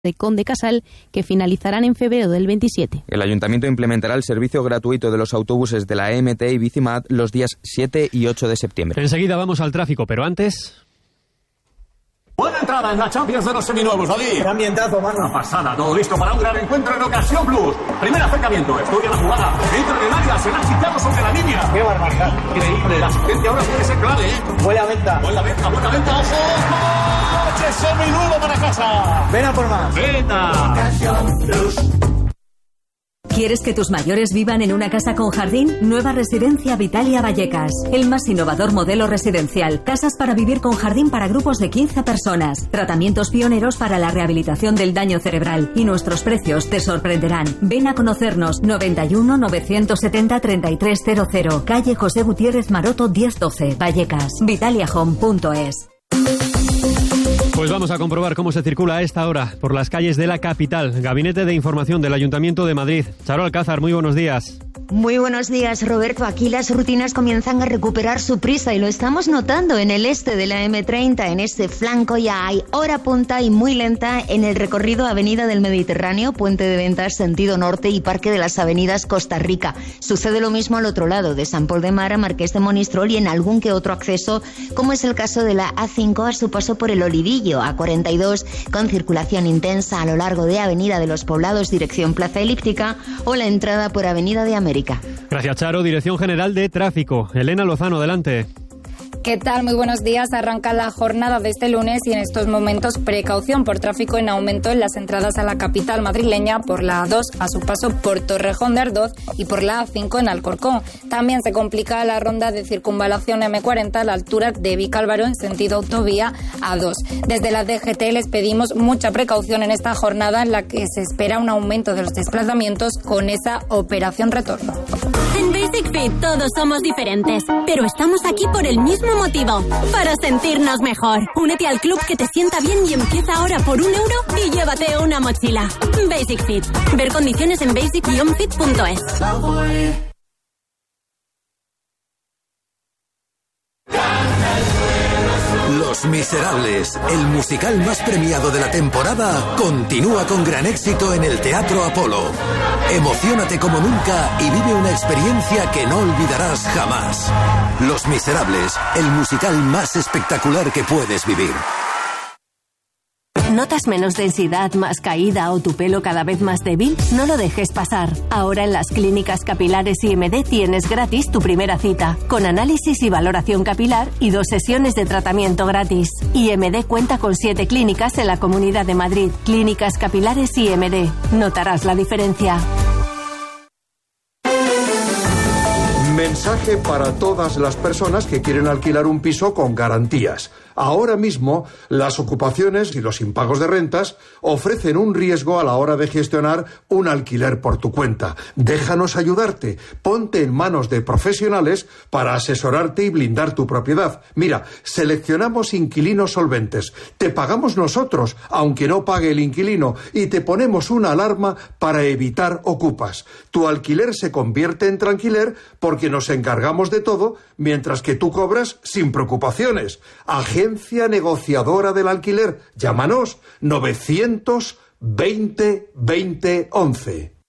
de Conde Casal, que finalizarán en febrero del 27. El Ayuntamiento implementará el servicio gratuito de los autobuses de la MT y Bicimat los días 7 y 8 de septiembre. Enseguida vamos al tráfico, pero antes... Buena entrada en la Champions de los seminuevos, David. Qué ambientazo, mano. Una pasada, todo listo para un gran encuentro en Ocasión Plus. Primer acercamiento, estudia la jugada. Entra en el área, se la ha chicado sobre la línea. Qué barbaridad. Increíble, la asistencia ahora puede ser clave, ¿eh? Buena venta. Buena venta, ojo. ¡Coche seminuevo para casa! Ven a por más. ¡Venta! Ocasión Plus. ¿Quieres que tus mayores vivan en una casa con jardín? Nueva residencia Vitalia Vallecas. El más innovador modelo residencial. Casas para vivir con jardín para grupos de 15 personas. Tratamientos pioneros para la rehabilitación del daño cerebral. Y nuestros precios te sorprenderán. Ven a conocernos. 91 970 3300. Calle José Gutiérrez Maroto 1012. Vallecas. vitaliahome.es. Pues vamos a comprobar cómo se circula a esta hora por las calles de la capital. Gabinete de Información del Ayuntamiento de Madrid. Charo Alcázar, muy buenos días. Muy buenos días, Roberto. Aquí las rutinas comienzan a recuperar su prisa y lo estamos notando en el este de la M30. En este flanco ya hay hora punta y muy lenta en el recorrido Avenida del Mediterráneo, Puente de Ventas, sentido norte y Parque de las Avenidas Costa Rica. Sucede lo mismo al otro lado, de San Pol de Mar a Marqués de Monistrol y en algún que otro acceso, como es el caso de la A5 a su paso por el Olivillo, A42 con circulación intensa a lo largo de Avenida de los Poblados, dirección Plaza Elíptica, o la entrada por Avenida de América. Gracias, Charo. Dirección General de Tráfico. Elena Lozano, adelante. ¿Qué tal? Muy buenos días. Arranca la jornada de este lunes y en estos momentos precaución por tráfico en aumento en las entradas a la capital madrileña por la A2 a su paso por Torrejón de Ardoz y por la A5 en Alcorcón. También se complica la ronda de circunvalación M40 a la altura de Vicálvaro en sentido autovía A2. Desde la DGT les pedimos mucha precaución en esta jornada en la que se espera un aumento de los desplazamientos con esa operación retorno. En Basic Fit todos somos diferentes, pero estamos aquí por el mismo motivo, para sentirnos mejor. Únete al club que te sienta bien y empieza ahora por €1 y llévate una mochila. Basic Fit. Ver condiciones en basic-fit.es. Los Miserables, el musical más premiado de la temporada, continúa con gran éxito en el Teatro Apolo. Emociónate como nunca y vive una experiencia que no olvidarás jamás. Los Miserables, el musical más espectacular que puedes vivir. ¿Notas menos densidad, más caída o tu pelo cada vez más débil? No lo dejes pasar. Ahora en las clínicas capilares IMD tienes gratis tu primera cita, con análisis y valoración capilar y 2 sesiones de tratamiento gratis. IMD cuenta con 7 clínicas en la Comunidad de Madrid. Clínicas capilares IMD. Notarás la diferencia. Mensaje para todas las personas que quieren alquilar un piso con garantías. Ahora mismo, las ocupaciones y los impagos de rentas ofrecen un riesgo a la hora de gestionar un alquiler por tu cuenta. Déjanos ayudarte. Ponte en manos de profesionales para asesorarte y blindar tu propiedad. Mira, seleccionamos inquilinos solventes. Te pagamos nosotros, aunque no pague el inquilino, y te ponemos una alarma para evitar ocupas. Tu alquiler se convierte en tranquiler porque nos encargamos de todo, mientras que tú cobras sin preocupaciones. Agencia negociadora del alquiler. Llámanos 920 20 11.